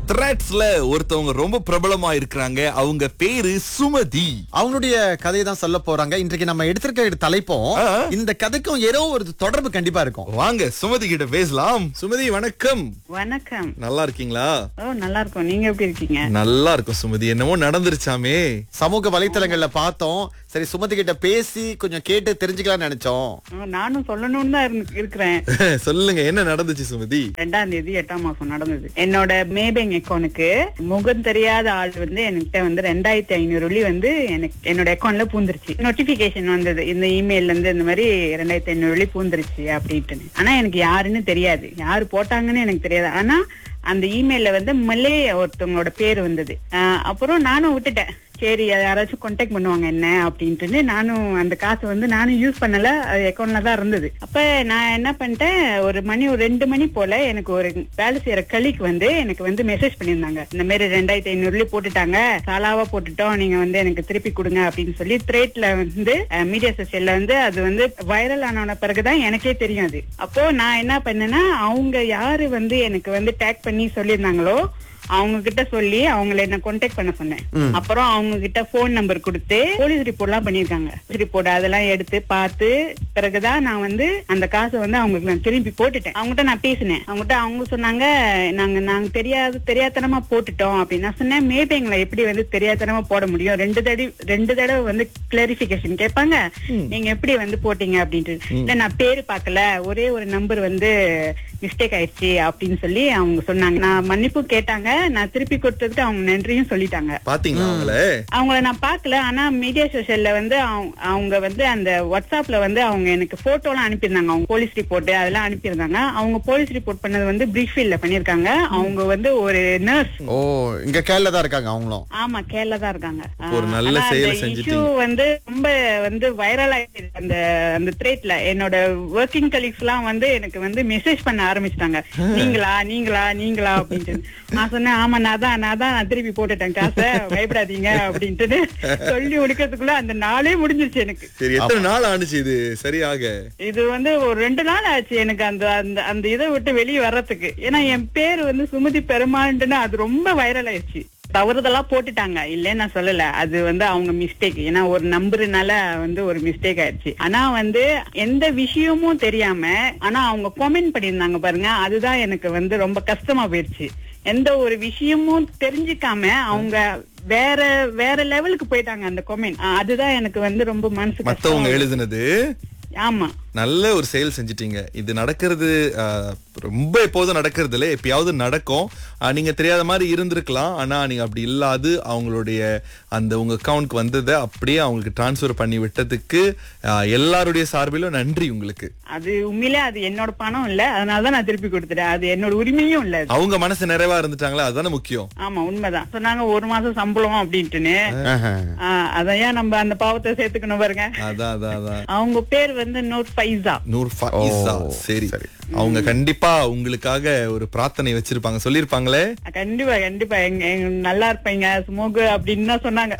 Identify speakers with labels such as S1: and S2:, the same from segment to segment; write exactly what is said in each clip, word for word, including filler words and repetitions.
S1: த்ரெட்ஸ்ல ஒருத்தவங்க ரொம்ப பிரபலமா இருக்கிறாங்க. அவங்க பேரு சுமதி.
S2: அவங்களுடைய கதையை தான் சொல்ல போறாங்க. இன்றைக்கு நம்ம எடுத்திருக்க தலைப்பும்
S1: ஆ.
S2: இந்த கதைக்கும் ஏதோ ஒரு தொடர்பு கண்டிப்பா இருக்கும்.
S1: வாங்க சுமதி கிட்ட பேசலாம். சுமதி வணக்கம்.
S3: வணக்கம்.
S1: நல்லா இருக்கீங்களா?
S3: ஓ நல்லா இருக்கும். நீங்க எப்படி இருக்கீங்க?
S1: நல்லா இருக்கும் சுமதி. என்னமோ நடந்துருச்சாமே.
S2: சமூக வலைத்தளங்கள்ல பார்த்தோம். சரி சுமதி கிட்ட பேசி கொஞ்சம் கேட்டு தெரிஞ்சுக்கலாம்னு நினைச்சோம்.
S3: ஓ, நானும் சொல்லணும்னு தான் இருந்து- இருக்கிறேன்.
S1: சொல்லுங்க என்ன நடந்துச்சு சுமதி?
S3: ரெண்டாம் தேதி எட்டாம் மாசம் நடந்தது. என்னோட மேபேங்க் அக்கௌண்ட்டுக்கு முகம் தெரியாத ஆள் வந்து என்கிட்ட வந்து ரெண்டாயிரத்தி ஐநூறு வெள்ளி வந்து எனக்கு என்னோட அக்கௌண்ட்ல பூந்துருச்சு. நோட்டிபிகேஷன் வந்தது இந்த இமெயில்ல இருந்து இந்த மாதிரி ரெண்டாயிரத்தி ஐநூறு வெள்ளி பூந்துருச்சு அப்படின்ட்டு. ஆனா எனக்கு யாருன்னு தெரியாது, யாரு போட்டாங்கன்னு எனக்கு தெரியாது. ஆனா அந்த இமெயில்ல வந்து மல்லே ஒருத்தவங்களோட பேர் வந்தது. ஆஹ் அப்புறம் நானும் விட்டுட்டேன். சரி யாராச்சும் கான்டாக்ட் பண்ணுவாங்க என்ன அப்படின்ட்டு நானும் அந்த காசு வந்து நானும் யூஸ் பண்ணல, அது அக்கௌண்ட்ல தான் இருந்தது. அப்ப நான் என்ன பண்ணிட்டேன், ஒரு மணி ஒரு ரெண்டு மணி போல எனக்கு ஒரு வேலை செய்யற கலிக்கு வந்து எனக்கு வந்து மெசேஜ் பண்ணியிருந்தாங்க. இந்த மாதிரி ரெண்டாயிரத்தி ஐநூறுல போட்டுட்டாங்க, சாலாவா போட்டுட்டோம், நீங்க வந்து எனக்கு திருப்பி கொடுங்க அப்படின்னு சொல்லி த்ரெட்ல வந்து மீடியா சோசியல்ல வந்து அது வந்து வைரல் ஆன பிறகுதான் எனக்கே தெரியும் அது. அப்போ நான் என்ன பண்ணேன்னா, அவங்க யாரு வந்து எனக்கு வந்து டேக் பண்ணி சொல்லியிருந்தாங்களோ அவங்க கிட்ட சொல்லி அவங்களை என்ன கான்டாக்ட் பண்ண சொன்னேன். அப்புறம் அவங்க கிட்ட போன் நம்பர் கொடுத்து போலீஸ் ரிப்போர்ட் எல்லாம் பண்ணிருக்காங்க. ரிப்போர்ட் அதெல்லாம் எடுத்து பார்த்து பிறகுதான் நான் வந்து அந்த காசை வந்து அவங்களுக்கு நான் திருப்பி போட்டுட்டேன். அவங்ககிட்ட நான் பேசினேன். அவங்ககிட்ட அவங்க சொன்னாங்க, நாங்க நாங்க தெரியாது தெரியாதனமா போட்டுட்டோம் அப்படின்னு. நான் சொன்னேன், மேபேங்க்ல எப்படி வந்து தெரியாதனமா போட முடியும்? ரெண்டு தடவை ரெண்டு தடவை வந்து கிளாரிபிகேஷன் கேட்பாங்க, நீங்க எப்படி வந்து போட்டீங்க அப்படின்ட்டு. இல்ல நான் பேரு பார்க்கல, ஒரே ஒரு நம்பர் வந்து மிஸ்டேக் ஆயிடுச்சு அப்படின்னு சொல்லி அவங்க சொன்னாங்க. நான் மன்னிப்பு கேட்டாங்க, நான் திருப்பி கொடுத்ததுக்கு அவங்க நன்றியும் சொல்லிட்டாங்க.
S1: பாத்தீங்களா அவங்கள?
S3: அவங்கள நான் பாக்கல. ஆனா மீடியா சோசியல்ல வந்து அவங்க- அவங்க வந்து அந்த வாட்ஸ்அப்ல வந்து அவங்க எனக்கு போட்டோ எல்லாம் அனுப்பியிருந்தாங்க. அவங்க போலீஸ் ரிப்போர்ட் அதெல்லாம் அனுப்பியிருந்தாங்க. அவங்க போலீஸ் ரிப்போர்ட் பண்ணது வந்து பிரீஃபீல்ட்ல பண்ணிருக்காங்க. அவங்க வந்து ஒரு நர்ஸ்.
S2: ஓ இங்க கேரளா தான் இருக்காங்க அவங்களும்.
S3: ஆமா கேரளா தான் இருக்காங்க.
S1: ஒரு நல்ல
S3: ஆனா
S1: செயலை
S3: அந்த
S1: செஞ்சுட்டீங்க.
S3: issue வந்து ரொம்ப வந்து வைரல் ஆயிடுச்சு அந்த அந்த த்ரெட்ல. என்னோட ஒர்க்கிங் கலீக்ஸ் எல்லாம் வந்து எனக்கு வந்து மெசேஜ் பண்ண ஆரம்பிச்சிட்டாங்க, நீங்களா நீங்களா நீங்களா அப்படின்ட்டு. நான் சொன்னேன், ஆமா நான் தான் நான் தான் நான் திருப்பி போட்டுட்டேன் காசை, பயப்படாதீங்க அப்படின்ட்டு சொல்லி முடிக்கிறதுக்குள்ள அந்த நாளே முடிஞ்சிருச்சு எனக்கு.
S1: சரி எத்தனை நாள் ஆனிச்சு இது சரியாக?
S3: இது வந்து ஒரு ரெண்டு நாள் ஆச்சு எனக்கு அந்த அந்த அந்த இதை விட்டு வெளியே வர்றதுக்கு. ஏன்னா என் பேரு வந்து சுமதி பெருமாள்னு அது ரொம்ப வைரல் ஆயிடுச்சு. தவறுதலா போட்டுட்டாங்க, இல்லன்னு நான் சொல்லல, அது வந்து அவங்க மிஸ்டேக். ஏன்னா ஒரு நம்பருனால வந்து ஒரு மிஸ்டேக் ஆயிடுச்சு. ஆனா வந்து எந்த விஷயமும் தெரியாம ஆனா அவங்க கமெண்ட் பண்ணியிருந்தாங்க பாருங்க, அதுதான் எனக்கு வந்து ரொம்ப கஷ்டமா போயிடுச்சு. எந்த ஒரு விஷயமும் தெரிஞ்சுக்காம அவங்க வேற வேற லெவலுக்கு போயிட்டாங்க அந்த கமெண்ட். அதுதான் எனக்கு வந்து ரொம்ப மனசு
S1: மத்தவங்க
S3: கஷ்டம்.
S1: எழுதுனது.
S3: ஆமா
S1: நல்ல ஒரு செயல் செஞ்சிட்டீங்க. இது நடக்கிறது ஆஹ், ரொம்ப எப்போதும் நடக்கிறது இல்ல, எப்பயாவது நடக்கும். ஆஹ், நீங்க தெரியாத மாதிரி இருந்திருக்கலாம். ஆனா நீங்க அப்படி இல்லாது அவங்களுடைய அந்த உங்க அக்கவுண்ட்க்கு வந்ததை அப்படியே அவங்களுக்கு டிரான்ஸ்ஃபர் பண்ணி விட்டதுக்கு ஆஹ், எல்லாருடைய சார்பிலும் நன்றி உங்களுக்கு.
S3: அது உண்மையிலே அது என்னோட பணம் இல்ல, அதனாலதான் நான் திருப்பி கொடுத்துட்டேன். அது என்னோட உரிமையும் இல்ல அது.
S1: அவங்க மனசு நிறைவா இருந்துட்டாங்களா, அதுதானே முக்கியம்.
S3: ஆமா உண்மைதான். சொன்னாங்க ஒரு மாசம் சம்பளம் அப்படின்ட்டுன்னு.
S2: ஆஹா.
S3: ஆஹ் அதான் ஏன் நம்ம அந்த பாவத்தை சேர்த்துக்கணும் பாருங்க.
S1: அதான் அதான் அதான்
S3: அவங்க பேர் வந்து நூர் ஃபைசா.
S1: நூர் ஃபைசா.
S2: ஓ,
S1: சரி
S2: சரி.
S1: அவங்க கண்டிப்பா உங்களுக்காக ஒரு பிரார்த்தனை வச்சிருப்பாங்க, சொல்லிருப்பாங்களே.
S3: கண்டிப்பா கண்டிப்பா எங்க எங்க நல்லா இருப்பீங்க சுமோகு அப்படின்னு தான் சொன்னாங்க.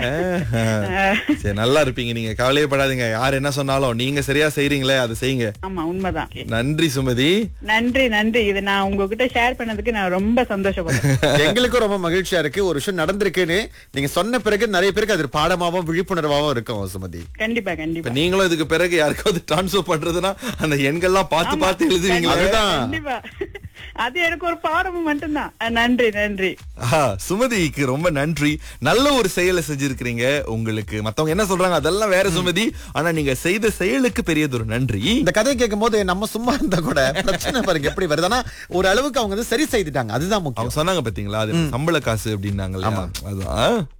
S1: ஆஹ். சரி நல்லா இருப்பீங்க, நீங்க கவலையப்படாதீங்க. யார் என்ன சொன்னாலும் நீங்க சரியா செய்றீங்களே அதை செய்யுங்க.
S3: ஆமா உண்மைதான்.
S1: நன்றி சுமதி.
S3: நன்றி நன்றி. இது நான் உங்ககிட்ட ஷேர் பண்ணதுக்கு நான் ரொம்ப சந்தோஷப்படுறேன்.
S2: எங்களுக்கும் ரொம்ப மகிழ்ச்சியா இருக்கு. ஒரு விஷயம் நடந்திருக்குன்னு நீங்க சொன்ன பிறகு நிறைய பேருக்கு அது ஒரு பாடமாவும் விழிப்புணர்வாவும் இருக்கும் சுமதி.
S3: கண்டிப்பா
S1: இப்ப
S3: கண்டிப்பா
S1: நீங்களும் இதுக்கு பிறகு யாருக்காவது டிரான்ஸ்ஃபர் பண்றதுன்னா அந்த எண்கள்லாம் பார்த்து
S3: ஆமா.
S1: பார்த்து எழுதுவீங்களா?
S2: அதுதான்.
S3: கண்டிப்பா அது எனக்கு ஒரு பாடம் மட்டும்தான். அஹ் நன்றி நன்றி.
S1: ஆஹா, சுமதிக்கு ரொம்ப நன்றி. நல்ல ஒரு செயலை செஞ்சிருக்கிறீங்க. உங்களுக்கு மத்தவங்க என்ன சொல்றாங்க அதெல்லாம் வேற சுமதி, ஆனா நீங்க செய்த செயலுக்கு பெரியதொரு நன்றி.
S2: இந்த கதையை கேட்கும் போது நம்ம சும்மா இருந்தா கூட பிரச்சனை பாருங்க எப்படி வருது. ஆனா ஒரு அளவுக்கு அவங்க வந்து சரி செய்துட்டாங்க, அதுதான் முக்கியம்.
S1: அவங்க சொன்னாங்க பாத்தீங்களா, அது சம்பள காசு அப்படின்னாங்க.
S2: ஆமா.
S1: அதான்